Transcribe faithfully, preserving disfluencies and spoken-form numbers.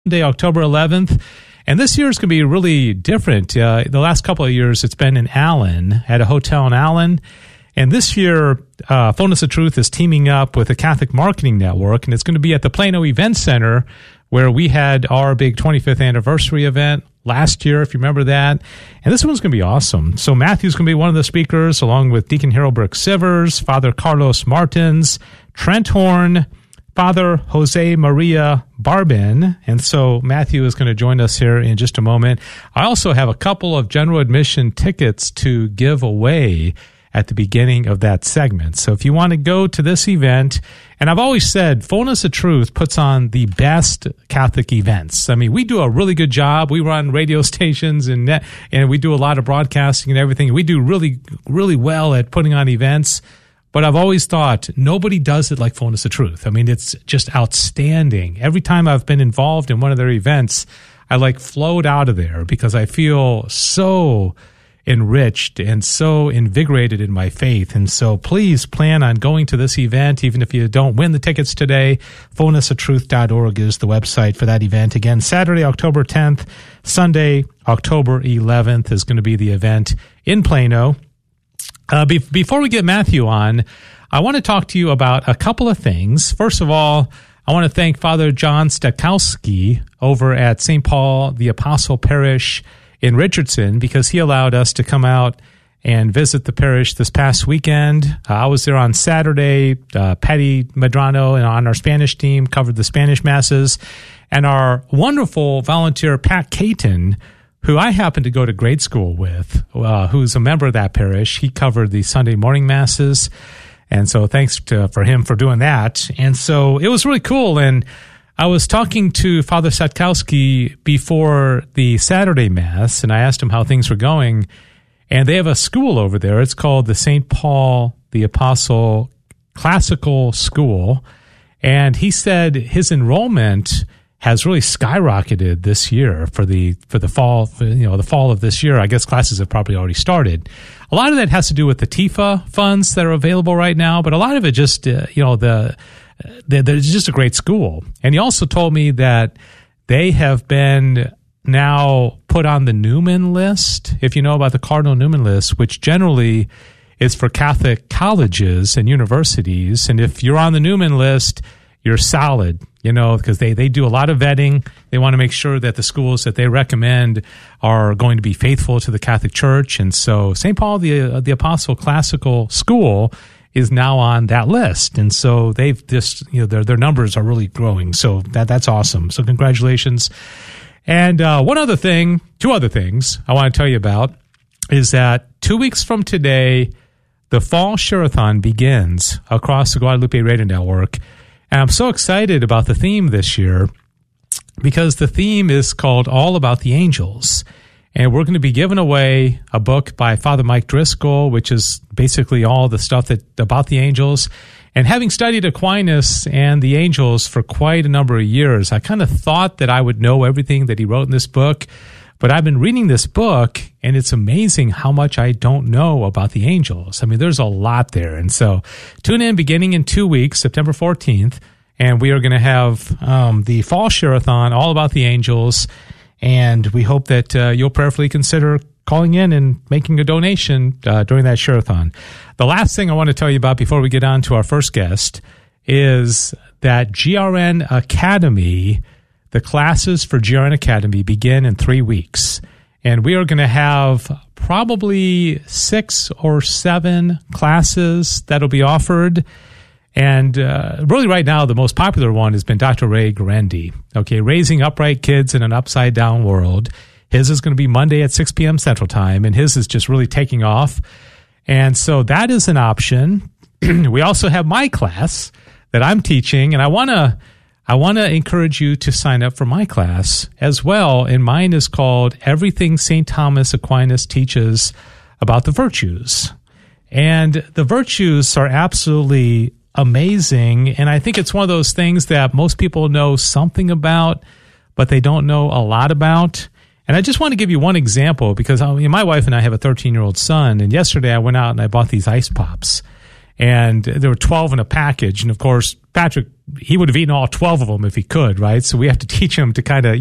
Sunday, October eleventh. And this year is going to be really different. Uh, the last couple of years, it's been in Allen, at a hotel in Allen. And this year, uh, Fullness of Truth is teaming up with the Catholic Marketing Network, and it's going to be at the Plano Event Center, where we had our big twenty-fifth anniversary event last year, if you remember that. And this one's going to be awesome. So Matthew's going to be one of the speakers, along with Deacon Harold Burke Sivers, Father Carlos Martins, Trent Horn, Father Jose Maria Barbin. And so Matthew is going to join us here in just a moment. I also have a couple of general admission tickets to give away at the beginning of that segment. So if you want to go to this event, and I've always said Fullness of Truth puts on the best Catholic events. I mean, we do a really good job. We run radio stations and net, and we do a lot of broadcasting and everything. We do really, really well at putting on events. But I've always thought nobody does it like Fullness of Truth. I mean, it's just outstanding. Every time I've been involved in one of their events, I like flowed out of there because I feel so enriched and so invigorated in my faith. And so please plan on going to this event, even if you don't win the tickets today. fullness of truth dot org is the website for that event. Again, Saturday, October tenth, Sunday, October eleventh is going to be the event in Plano. Uh, be- before we get Matthew on, I want to talk to you about a couple of things. First of all, I want to thank Father John Stakowski over at Saint Paul the Apostle Parish in Richardson, because he allowed us to come out and visit the parish this past weekend. Uh, I was there on Saturday. Uh, Patty Medrano and on our Spanish team covered the Spanish masses. And our wonderful volunteer, Pat Caton, who I happen to go to grade school with, uh, who's a member of that parish. He covered the Sunday morning masses. And so thanks to, for him for doing that. And so it was really cool. And I was talking to Father Satkowski before the Saturday Mass, and I asked him how things were going. And they have a school over there. It's called the Saint Paul the Apostle Classical School. And he said his enrollment has really skyrocketed this year for the for the fall, for, you know, the fall of this year. I guess classes have probably already started. A lot of that has to do with the T I F A funds that are available right now, but a lot of it just, uh, you know, the there's just a great school. And he also told me that they have been now put on the Newman list, if you know about the Cardinal Newman list, which generally is for Catholic colleges and universities. And if you're on the Newman list, you're solid, you know, because they, they do a lot of vetting. They want to make sure that the schools that they recommend are going to be faithful to the Catholic Church. And so Saint Paul the, uh, the Apostle Classical School is now on that list. And so they've just, you know, their their numbers are really growing. So that that's awesome. So congratulations. And uh, one other thing, two other things I want to tell you about is that two weeks from today, the Fall Share-a-thon begins across the Guadalupe Radio Network. And I'm so excited about the theme this year because the theme is called All About the Angels. And we're going to be giving away a book by Father Mike Driscoll, which is basically all the stuff that about the angels. And having studied Aquinas and the angels for quite a number of years, I kind of thought that I would know everything that he wrote in this book. But I've been reading this book, and it's amazing how much I don't know about the angels. I mean, there's a lot there. And so tune in beginning in two weeks, September fourteenth, and we are going to have um, the Fall Share-a-thon, all about the angels. And we hope that uh, you'll prayerfully consider calling in and making a donation uh, during that share-a-thon. The last thing I want to tell you about before we get on to our first guest is that G R N Academy, the classes for G R N Academy begin in three weeks. And we are going to have probably six or seven classes that'll be offered. And uh, really right now, the most popular one has been Doctor Ray Guarendi. Okay, Raising Upright Kids in an Upside-Down World. His is going to be Monday at six p.m. Central Time, and his is just really taking off. And so that is an option. We also have my class that I'm teaching, and I want to I want to encourage you to sign up for my class as well. And mine is called Everything Saint Thomas Aquinas Teaches About the Virtues. And the virtues are absolutely amazing, and I think it's one of those things that most people know something about, but they don't know a lot about. And I just want to give you one example because I mean, my wife and I have a thirteen-year-old son, and yesterday I went out and I bought these ice pops. and there were twelve in a package. And of course, Patrick, he would have eaten all twelve of them if he could, right? So we have to teach him to kind of,